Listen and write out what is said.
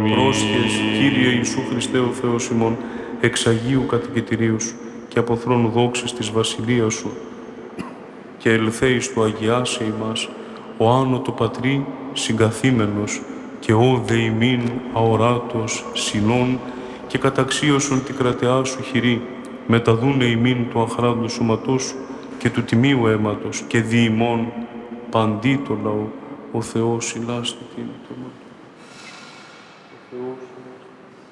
Πρόσχες, Κύριε Ιησού Χριστέ ο Θεός ημών, εξ Αγίου κατοικητηρίου σου και από θρόνου δόξης της βασιλείας σου και ελθέης του αγιάσε ημάς, ο άνω το Πατρί συγκαθήμενος και ο δε ημίν αοράτος συνών και καταξίωσον την κρατεά σου χειρή, μεταδούνε ημίν του αχράντου σώματός σου και του τιμίου αίματος και δι' ημών παντί το λαό, ο Θεός ηλάστη την